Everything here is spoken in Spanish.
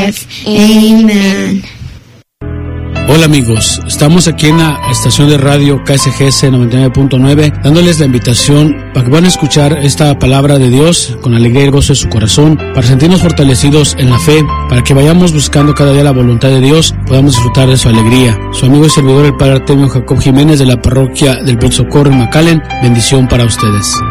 Amen. Hola amigos, estamos aquí en la estación de radio KSGS 99.9 dándoles la invitación para que van a escuchar esta palabra de Dios con alegría y gozo de su corazón, para sentirnos fortalecidos en la fe, para que vayamos buscando cada día la voluntad de Dios, podamos disfrutar de su alegría. Su amigo y servidor el Padre Artemio Jacob Jiménez de la parroquia del Buen Socorro en McAllen, bendición para ustedes.